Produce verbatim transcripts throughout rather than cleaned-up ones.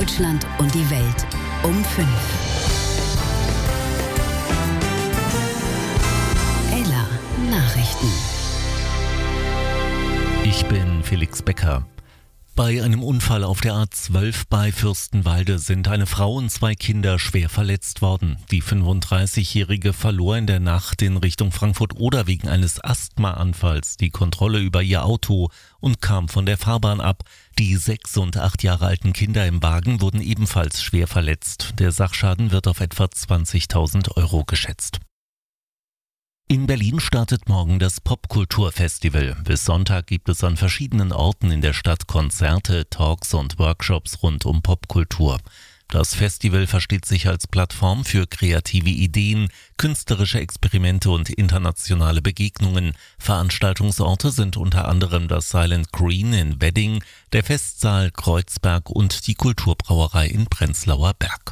Deutschland und die Welt um fünf. Ella Nachrichten. Ich bin Felix Becker. Bei einem Unfall auf der A zwölf bei Fürstenwalde sind eine Frau und zwei Kinder schwer verletzt worden. Die fünfunddreißigjährige verlor in der Nacht in Richtung Frankfurt-Oder wegen eines Asthmaanfalls die Kontrolle über ihr Auto und kam von der Fahrbahn ab. Die sechs und acht Jahre alten Kinder im Wagen wurden ebenfalls schwer verletzt. Der Sachschaden wird auf etwa zwanzigtausend Euro geschätzt. In Berlin startet morgen das Popkulturfestival. Bis Sonntag gibt es an verschiedenen Orten in der Stadt Konzerte, Talks und Workshops rund um Popkultur. Das Festival versteht sich als Plattform für kreative Ideen, künstlerische Experimente und internationale Begegnungen. Veranstaltungsorte sind unter anderem das Silent Green in Wedding, der Festsaal Kreuzberg und die Kulturbrauerei in Prenzlauer Berg.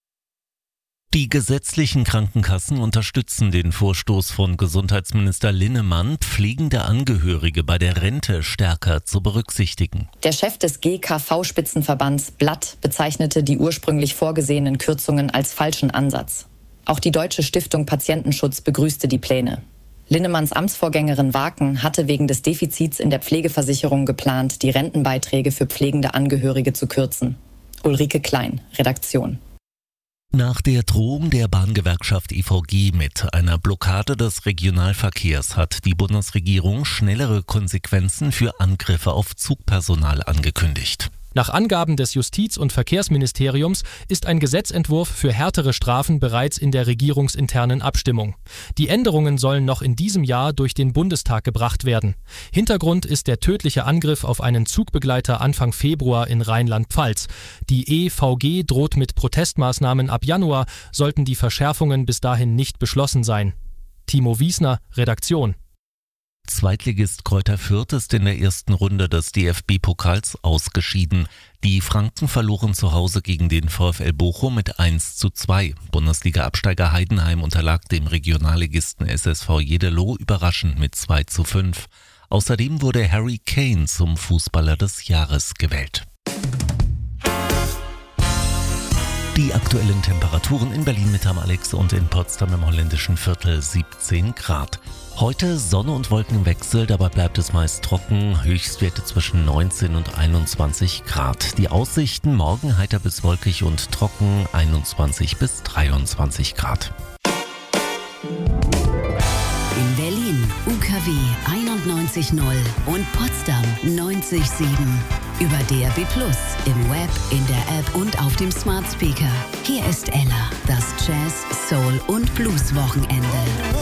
Die gesetzlichen Krankenkassen unterstützen den Vorstoß von Gesundheitsminister Linnemann, pflegende Angehörige bei der Rente stärker zu berücksichtigen. Der Chef des G K V-Spitzenverbands Blatt bezeichnete die ursprünglich vorgesehenen Kürzungen als falschen Ansatz. Auch die Deutsche Stiftung Patientenschutz begrüßte die Pläne. Linnemanns Amtsvorgängerin Waken hatte wegen des Defizits in der Pflegeversicherung geplant, die Rentenbeiträge für pflegende Angehörige zu kürzen. Ulrike Klein, Redaktion. Nach der Drohung der Bahngewerkschaft E V G mit einer Blockade des Regionalverkehrs hat die Bundesregierung schnellere Konsequenzen für Angriffe auf Zugpersonal angekündigt. Nach Angaben des Justiz- und Verkehrsministeriums ist ein Gesetzentwurf für härtere Strafen bereits in der regierungsinternen Abstimmung. Die Änderungen sollen noch in diesem Jahr durch den Bundestag gebracht werden. Hintergrund ist der tödliche Angriff auf einen Zugbegleiter Anfang Februar in Rheinland-Pfalz. Die E V G droht mit Protestmaßnahmen ab Januar, sollten die Verschärfungen bis dahin nicht beschlossen sein. Timo Wiesner, Redaktion. Zweitligist Greuther Fürth ist in der ersten Runde des D F B-Pokals ausgeschieden. Die Franken verloren zu Hause gegen den VfL Bochum mit eins zu zwei. Bundesliga-Absteiger Heidenheim unterlag dem Regionalligisten S S V Jeddelo überraschend mit zwei zu fünf. Außerdem wurde Harry Kane zum Fußballer des Jahres gewählt. Die aktuellen Temperaturen in Berlin mit Tam Alex und in Potsdam im holländischen Viertel siebzehn Grad. Heute Sonne und Wolken im Wechsel, dabei bleibt es meist trocken, Höchstwerte zwischen neunzehn und einundzwanzig Grad. Die Aussichten morgen heiter bis wolkig und trocken, einundzwanzig bis dreiundzwanzig Grad. In Berlin U K W einundneunzig Komma null und Potsdam neunzig Komma sieben. Über D A B plus, im Web, in der App und auf dem Smart Speaker. Hier ist Ella, das Jazz, Soul und Blues Wochenende.